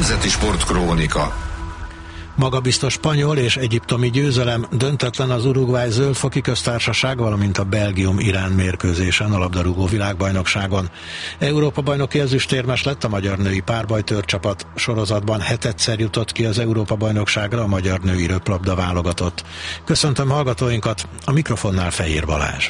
Nemzeti Sportkrónika. Magabiztos spanyol és egyiptomi győzelem, döntetlen az Uruguay Zöldfoki Köztársaság, valamint a Belgium-Irán mérkőzésen a labdarúgó világbajnokságon. Európa-bajnoki ezüstérmes lett a magyar női párbajtőrcsapat, sorozatban 7-szer jutott ki az Európa-bajnokságra a magyar női röplabda válogatott. Köszöntöm hallgatóinkat, a mikrofonnál Fehér Balázs.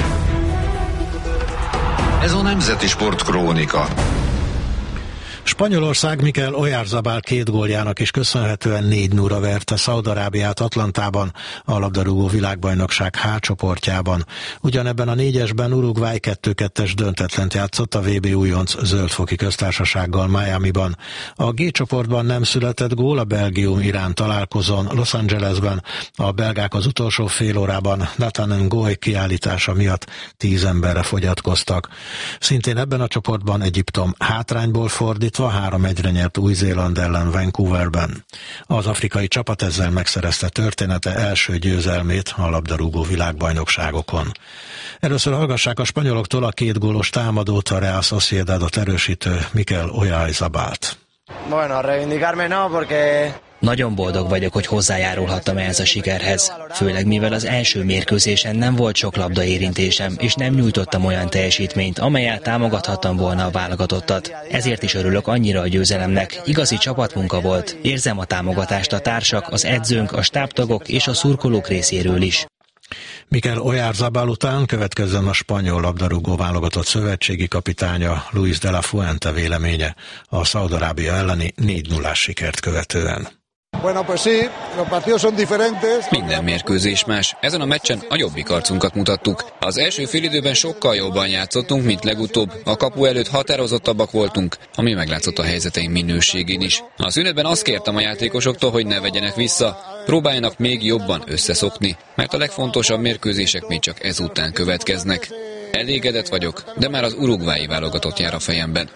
Ez a Nemzeti Sportkrónika. Spanyolország Mikel Oyarzabal 2 góljának is köszönhetően 4-0-ra verte Szaúd-Arábiát Atlantában, a labdarúgó világbajnokság H csoportjában. Ugyanebben a 4-esben Uruguay 2-2-es döntetlent játszott a VB újonc Zöldfoki Köztársasággal Miamiban. A G csoportban nem született gól a Belgium-Irán találkozón Los Angelesben. A belgák az utolsó fél órában Nathan Ngoy kiállítása miatt 10 emberre fogyatkoztak. Szintén ebben a csoportban Egyiptom hátrányból fordítva 3-1-re nyert Új-Zéland ellen Vancouverben. Az afrikai csapat ezzel megszerezte története első győzelmét a labdarúgó világbajnokságokon. Először hallgassák a spanyoloktól a 2 gólos támadót, a Real Sociedadot erősítő Mikel Oyarzabalt. Bueno, reivindicarme no, porque... Nagyon boldog vagyok, hogy hozzájárulhattam ehhez a sikerhez, főleg mivel az első mérkőzésen nem volt sok labdaérintésem, és nem nyújtottam olyan teljesítményt, amelyel támogathattam volna a válogatottat. Ezért is örülök annyira a győzelemnek, igazi csapatmunka volt, érzem a támogatást a társak, az edzőnk, a stábtagok és a szurkolók részéről is. Mikel Oyarzabal után következzen a spanyol labdarúgó válogatott szövetségi kapitánya Luis de la Fuente véleménye a Szaúd-Arábia elleni 4-0-ás sikert követően. Minden mérkőzés más. Ezen a meccsen a jobbik arcunkat mutattuk. Az első félidőben sokkal jobban játszottunk, mint legutóbb. A kapu előtt határozottabbak voltunk, ami meglátszott a helyzeteink minőségén is. A szünetben azt kértem a játékosoktól, hogy ne vegyenek vissza, próbáljanak még jobban összeszokni, mert a legfontosabb mérkőzések még csak ezután következnek. Elégedett vagyok, de már az uruguayi válogatott jár a fejemben.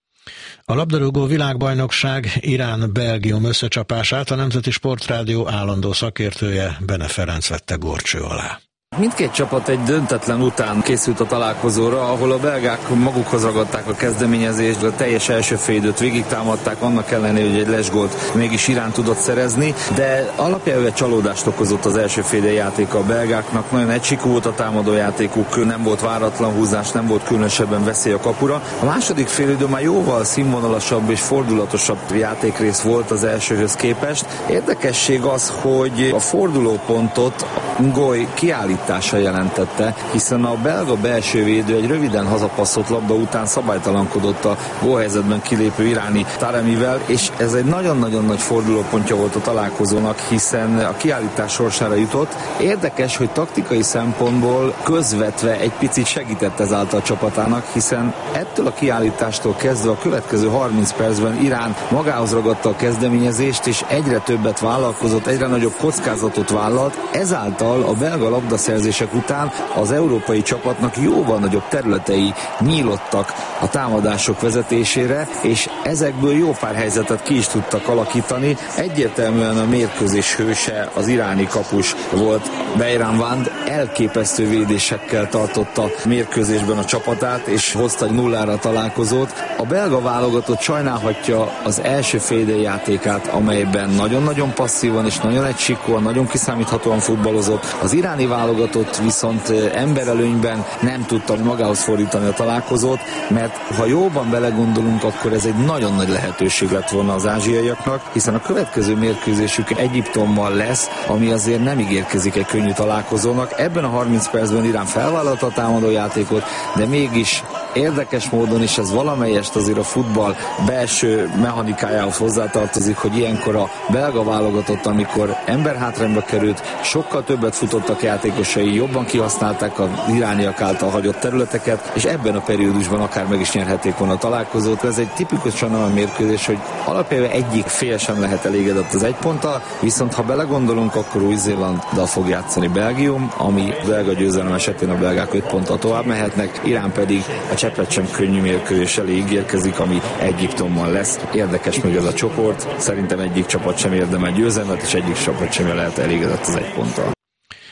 A labdarúgó világbajnokság Irán-Belgium összecsapását a Nemzeti Sportrádió állandó szakértője Bene Ferenc vette górcső alá. Mindkét csapat egy döntetlen után készült a találkozóra, ahol a belgák magukhoz ragadták a kezdeményezést, a teljes első félidőt végigtámadták, annak ellenére, hogy egy lesgólt mégis Irán tudott szerezni, de alapjában csalódást okozott az első félidő játéka a belgáknak, nagyon egysikú volt a támadójátékuk, nem volt váratlan húzás, nem volt különösebben veszély a kapura. A második félidő már jóval színvonalasabb és fordulatosabb játékrész volt az elsőhöz képest. Érdekesség az, hogy a fordulópontot Ngoy kiállítása jelentette, hiszen a belga belső védő egy röviden hazapasszott labda után szabálytalankodott a gólhelyzetben kilépő iráni Taremivel, és ez egy nagyon-nagyon nagy fordulópontja volt a találkozónak, hiszen a kiállítás sorsára jutott. Érdekes, hogy taktikai szempontból közvetve egy picit segített ezáltal a csapatának, hiszen ettől a kiállítástól kezdve a következő 30 percben Irán magához ragadta a kezdeményezést, és egyre többet vállalkozott, egyre nagyobb kockázatot vállalt, ezáltal a belga labdaszerzések után az európai csapatnak jóval nagyobb területei nyílottak a támadások vezetésére, és ezekből jó pár helyzetet ki is tudtak alakítani. Egyértelműen a mérkőzés hőse az iráni kapus volt. Beiran Vand elképesztő védésekkel tartotta mérkőzésben a csapatát, és hozta egy 0-ra a találkozót. A belga válogatott sajnálhatja az első félidő játékát, amelyben nagyon-nagyon passzívan és nagyon egysikúan, nagyon kiszámíthatóan futballozott. Az iráni válogatott viszont emberelőnyben nem tudta magához fordítani a találkozót, mert ha jóban belegondolunk, akkor ez egy nagyon nagy lehetőség lett volna az ázsiaiaknak, hiszen a következő mérkőzésük Egyiptommal lesz, ami azért nem ígérkezik egy könnyű találkozónak. Ebben a 30 percben Irán felvállalta a támadójátékot, de mégis érdekes módon is ez valamelyest azért a futball belső mechanikájához hozzátartozik, hogy ilyenkor a belga válogatott, amikor emberhátrányba került, sokkal többet futottak játékosai, jobban kihasználták az irániak által hagyott területeket, és ebben a periódusban akár meg is nyerhették volna a találkozót. Ez egy tipikusan olyan mérkőzés, hogy alapjában egyik fél sem lehet elégedett az 1 ponttal, viszont ha belegondolunk, akkor Új-Zélanddal fog játszani Belgium, ami belga győzelem esetén a belgák 5 ponttal tovább mehetnek, Irán pedig a cseppet sem könnyű mérkőzés elé ígérkezik, ami Egyiptommal lesz. Érdekes még ez a csoport, szerintem egyik csapat sem érdemel győzelmet, és egyik csapat sem lehet elégedett az 1 ponttal.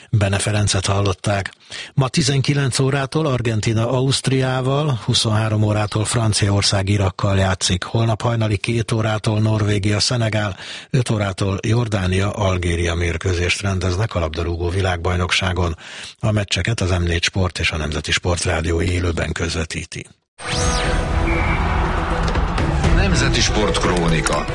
Bene Ferencet hallották. Ma 19 órától Argentína Ausztriával, 23 órától Franciaország Irakkal játszik. Holnap hajnali 2 órától Norvégia Szenegál, 5 órától Jordánia Algéria mérkőzést rendeznek a labdarúgó világbajnokságon. A meccseket az M4 Sport és a Nemzeti Sportrádió élőben közvetíti. Nemzeti Sportkrónika.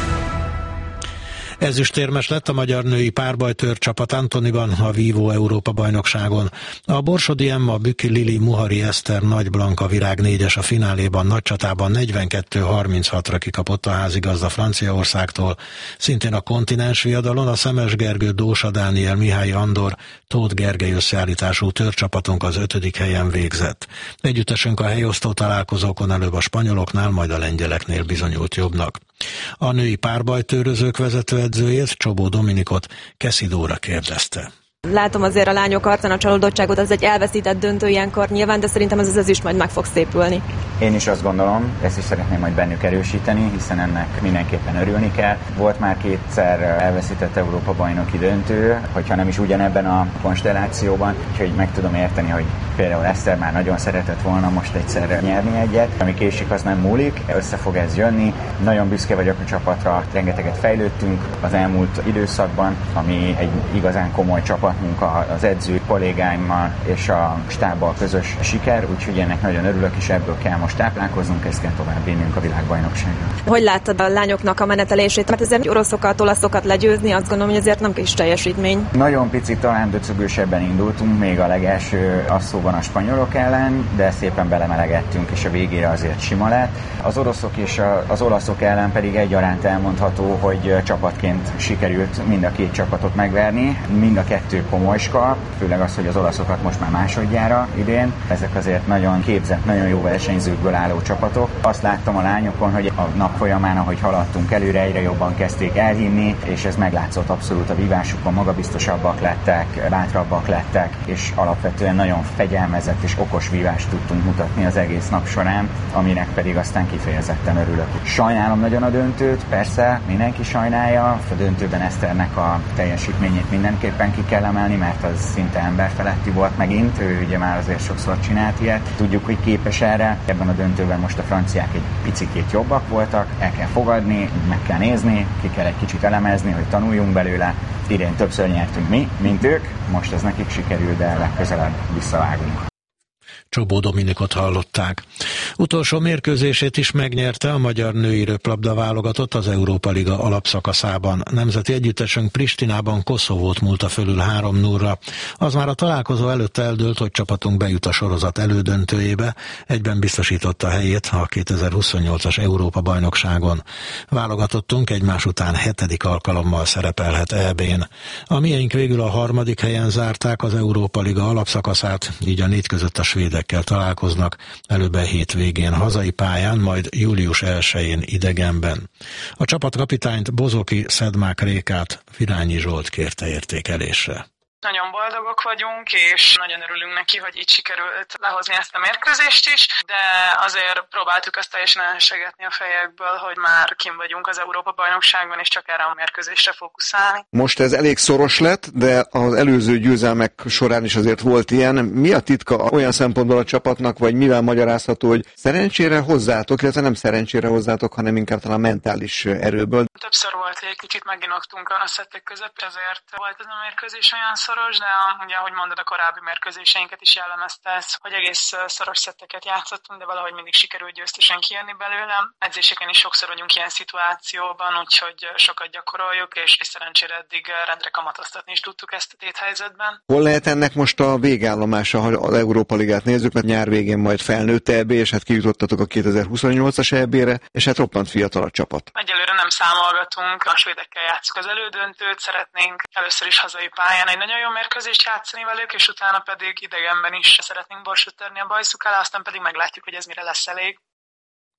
Ezüstérmes lett a magyar női párbajtőr csapat Antoniban a Vívó Európa-bajnokságon. A Borsodi Emma, Büki Lili, Muhari Eszter, Nagy Blanka Virág 4-es a fináléban nagy csatában 42-36-ra kikapott a házigazda Franciaországtól. Szintén a kontinens viadalon a Szemes Gergő, Dósa Dániel, Mihály Andor, Tóth Gergely összeállítású törcsapatunk az 5. helyen végzett. Együttesünk a helyosztó találkozókon előbb a spanyoloknál, majd a lengyeleknél bizonyult jobbnak. A női párbajtőrözők vezetőedzőjét, Csobó Dominikot Keszi Dóra kérdezte. Látom azért a lányok arcán a csalódottságot, ez egy elveszített döntő ilyenkor nyilván, de szerintem ez az ezüst majd meg fog szépülni. Én is azt gondolom, ezt is szeretném majd bennük erősíteni, hiszen ennek mindenképpen örülni kell. Volt már 2-szer elveszített Európa-bajnoki döntő, hogyha nem is ugyanebben a konstellációban, úgyhogy meg tudom érteni, hogy például Eszter már nagyon szeretett volna most egyszer nyerni egyet. Ami késik, az nem múlik, össze fog ez jönni. Nagyon büszke vagyok a csapatra, rengeteget fejlődtünk az elmúlt időszakban, ami egy igazán komoly csapatmunka az edző kollégáimmal és a stábbal közös siker, úgyhogy ennek nagyon örülök, és ebből kell most táplálkoznunk, ezt kell tovább vinnünk a világbajnokságra. Hogy láttad a lányoknak a menetelését? Mert ezért oroszokat, olaszokat legyőzni, azt gondolom, hogy ezért nem kis teljesítmény. Nagyon picit talán döcögősebben indultunk, még a legelső asszóban a spanyolok ellen, de szépen belemelegettünk, és a végére azért sima lett. Az oroszok és az olaszok ellen pedig egyaránt elmondható, hogy csapatként sikerült mind a két csapatot megverni. Mind a kettő komolyska, főleg az, hogy az olaszokat most már másodjára idén. Ezek azért nagyon képzett, nagyon jó versenyzőkből álló csapatok. Azt láttam a lányokon, hogy a nap folyamán, ahogy haladtunk előre, egyre jobban kezdték elhinni, és ez meglátszott abszolút a vívásukon, magabiztosabbak lettek, bátrabbak lettek, és alapvetően nagyon fegyelmezett és okos vívást tudtunk mutatni az egész nap során, aminek pedig aztán kifejezetten örülök. Sajnálom nagyon a döntőt, persze mindenki sajnálja, a döntőben Eszternek a teljesítményét mindenképpen ki kell emelni, mert az szinte emberfeletti volt megint, ő ugye már azért sokszor csinált ilyet. Tudjuk, hogy képes erre, ebben a döntőben most a franciák egy picikét jobbak voltak, el kell fogadni, meg kell nézni, ki kell egy kicsit elemezni, hogy tanuljunk belőle. Idén többször nyertünk mi, mint ők, most ez nekik sikerül, de legközelebb visszavágunk. Csobó Dominikot hallották. Utolsó mérkőzését is megnyerte a magyar női röplabda válogatott az Európa Liga alapszakaszában. Nemzeti együttesünk Pristinában Koszovót múlta fölül 3-0-ra. Az már a találkozó előtt eldőlt, hogy csapatunk bejut a sorozat elődöntőjébe, egyben biztosította helyét a 2028-as Európa-bajnokságon. Válogatottunk egymás után 7. alkalommal szerepelhet EB-n. A miénk végül a 3. helyen zárták az Európa Liga alapszakaszát, így a 4 között a svédekkel találkoznak, előbb a hétvégén hazai pályán, majd július 1-én idegenben. A csapatkapitányt, Bozoki Szedmák Rékát Virányi Zsolt kérte értékelésre. Nagyon boldogok vagyunk, és nagyon örülünk neki, hogy így sikerült lehozni ezt a mérkőzést is, de azért próbáltuk azt teljesen elsegetni a fejekből, hogy már kint vagyunk az Európa-bajnokságban, és csak erre a mérkőzésre fókuszálni. Most ez elég szoros lett, de az előző győzelmek során is azért volt ilyen. Mi a titka olyan szempontból a csapatnak, vagy mivel magyarázható, hogy szerencsére hozzátok, illetve nem szerencsére hozzátok, hanem inkább talán mentális erőből? Többször volt, hogy egy kicsit meginoktunk a szettek között, ezért volt ez a mérkőzés olyan szoros, de ugye, ahogy mondod, a korábbi mérkőzéseinket is jellemezte ez, hogy egész szoros szetteket játszottunk, de valahogy mindig sikerült győztesen kijönni belőle. Edzéseken is sokszor vagyunk ilyen szituációban, úgyhogy sokat gyakoroljuk, és szerencsére eddig rendre kamatoztatni is tudtuk ezt a téthelyzetben. Hol lehet ennek most a végállomása, ha az Európa Ligát nézzük, mert nyár végén majd felnőtt EB, és hát kijutottatok a 2028-as EB-re, és hát roppant fiatal a csapat. Egyelőre nem számolgatunk, a svédekkel játszunk az elődöntőt, szeretnénk először is hazai pályán egy nagyon jó mérkőzést játszani velük, és utána pedig idegenben is szeretnénk borsot törni a bajszuk alá, aztán pedig meglátjuk, hogy ez mire lesz elég.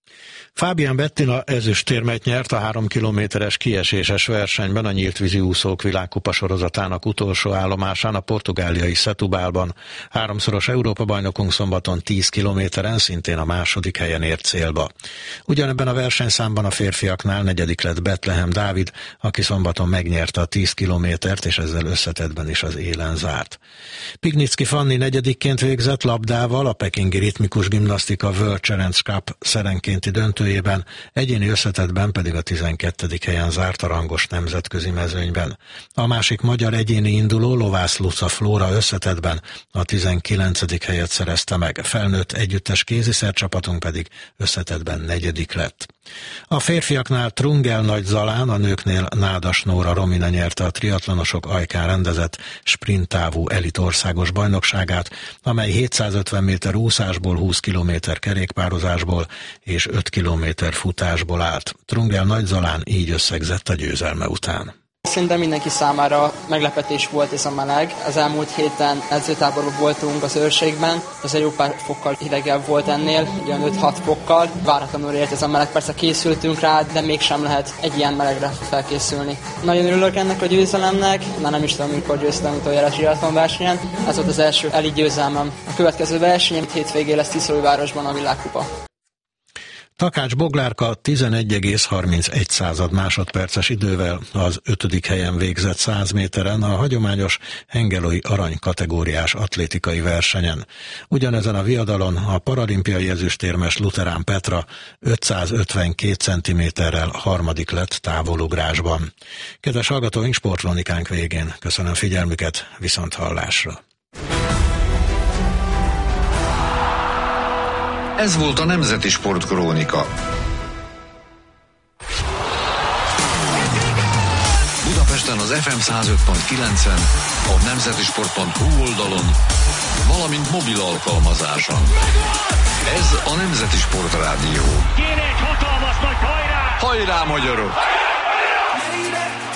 Fabian Bettina ezüstérmet nyert a 3 kilométeres kieséses versenyben a nyílt vízi úszók világkupa sorozatának utolsó állomásán a portugáliai Setúbalban. 3-szoros Európa-bajnokunk szombaton 10 kilométeren szintén a második helyen ért célba. Ugyanebben a versenyszámban a férfiaknál negyedik lett Bethlehem Dávid, aki szombaton megnyerte a 10 kilométert, és ezzel összetettben is az élen zárt. Pignicki Fanni negyedikként végzett labdával a pekingi ritmikus gimnasztika World Challenge Cup szerenkénti döntőjében, egyéni összetettben pedig a 12. helyen zárt a rangos nemzetközi mezőnyben. A másik magyar egyéni induló Lovász Luca Flóra összetettben a 19. helyet szerezte meg, felnőtt együttes kéziszercsapatunk pedig összetettben negyedik lett. A férfiaknál Trungel Nagy Zalán, a nőknél Nádas Nóra Romina nyerte a triatlonosok ajkán rendezett sprinttávú elit országos bajnokságát, amely 750 méter úszásból, 20 kilométer kerékpározásból és 5 kilométer futásból állt. Trungel Nagy Zalán így összegzett a győzelme után. Szerintem mindenki számára meglepetés volt ez a meleg. Az elmúlt héten edzőtáborban voltunk az őrségben, az egy jó pár fokkal hidegebb volt ennél, olyan 5-6 fokkal. Váratlanul ért ez a meleg, persze készültünk rá, de mégsem lehet egy ilyen melegre felkészülni. Nagyon örülök ennek a győzelemnek, már nem is tudom, mikor győztem utoljára triatlon versenyen. Ez volt az első elit győzelmem. A következő versenyem hétvégén lesz Tiszalújvárosban a világkupa. Takács Boglárka 11,31 másodperces idővel az 5. helyen végzett 100 méteren a hagyományos hengelói arany kategóriás atlétikai versenyen. Ugyanezen a viadalon a paralimpiai ezüstérmes Luterán Petra 552 cm-rel harmadik lett távolugrásban. Kedves hallgatóink, sportkronikánk végén. Köszönöm figyelmüket, viszonthallásra! Ez volt a Nemzeti Sportkrónika. Budapesten az FM 105.9-en, a nemzetisport.hu oldalon, valamint mobil alkalmazáson. Ez a Nemzeti Sportrádió. Kéne egy hatalmas nagy hajrá! Hajrá, magyarok!